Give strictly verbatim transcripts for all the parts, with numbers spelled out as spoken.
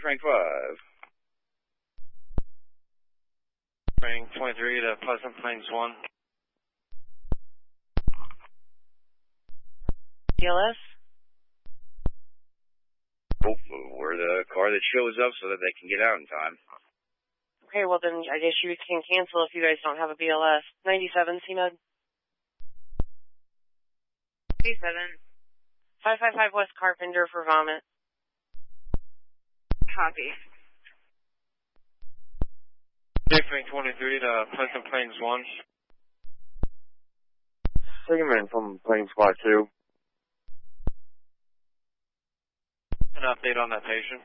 Frank five. Frank twenty-three to Pleasant Plains one. B L S? Oh, we're the car that shows up so that they can get out in time. Okay, well then I guess you can cancel if you guys don't have a B L S. ninety-seven, C M E D. eighty-seven. five five five West Carpenter for vomit. Copy. Frank twenty-three to Pleasant Plains one. Sigmund from Plain Squad two. An update on that patient.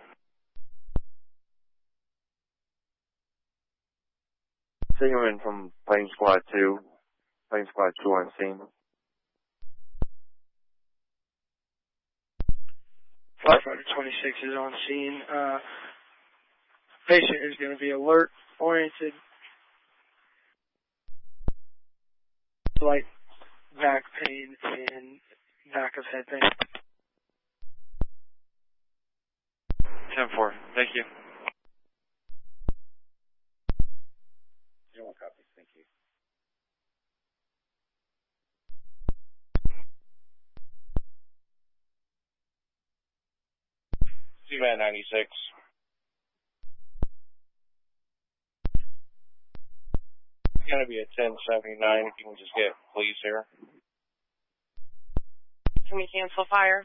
Sigmund from Plain Squad two. Plain Squad two on scene. five twenty-six is on scene. Uh, patient is going to be alert, oriented, light back pain and back of head pain. ten four, thank you. You want copies, thank you. C-Man ninety-six. It's going to be a ten seventy-nine if you can just get police here. Can we cancel fire?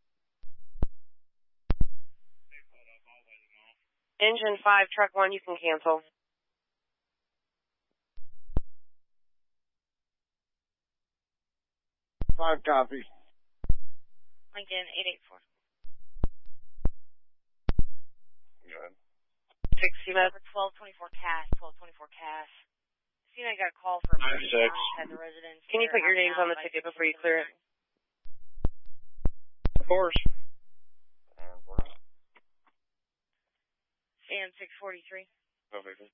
Engine five, truck one, you can cancel. Five copy. Lincoln eight eight four. Go ahead. six C M E D. For twelve twenty-four Cass, twelve twenty-four Cass. See, I got a call for a six. at the residence. Can you put your names on the ticket before you clear it? Of course. Sam six forty-three. Okay.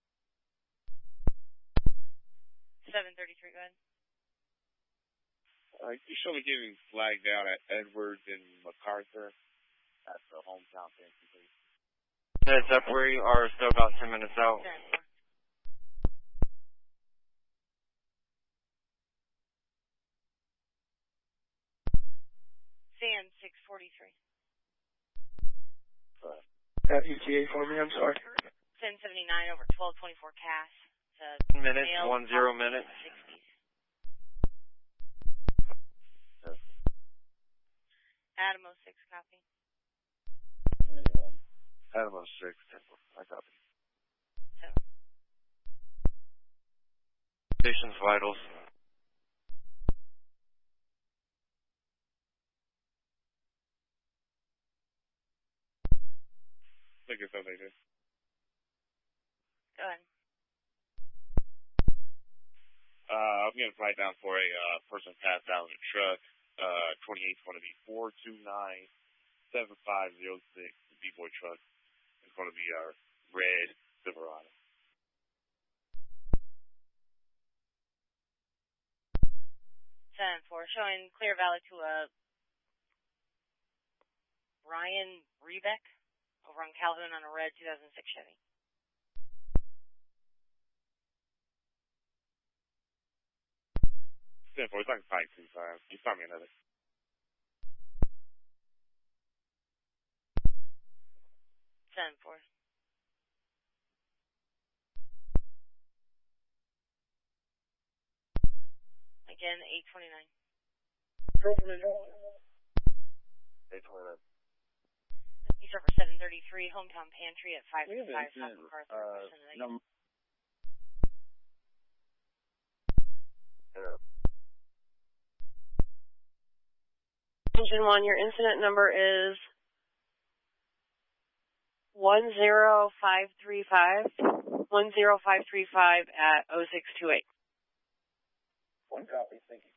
seven thirty-three, go ahead. Uh, you should be getting flagged out at Edwards and MacArthur. That's the hometown thing. Heads up, we are still about ten minutes out. Sam six forty-three. Uh, E T A for me, I'm sorry. ten seventy-nine over twelve twenty-four Cass. Minutes, one zero minutes. sixties. Adam oh six, copy. Adam oh six, I copy. Seven. Patient's vitals. Think it's okay, dude. Go ahead. Uh, I'm getting a flight down for a uh, person passed out in a truck. Uh, twenty-eight is going to be four two nine seven five zero six, the B-Boy truck. It's going to be our red Silverado. ten four, showing Clear Valley to a Ryan Rebeck over on Calhoun on a red two thousand six Chevy. ten four, it's like five two five. You find me another. ten four. Again, eight twenty-nine. eight twenty-nine. These are for seven thirty-three, Hometown Pantry at five five South MacArthur. Uh, number. Yeah. Engine one, your incident number is one zero five three five. one zero five three five at oh six two eight. One copy, thank you.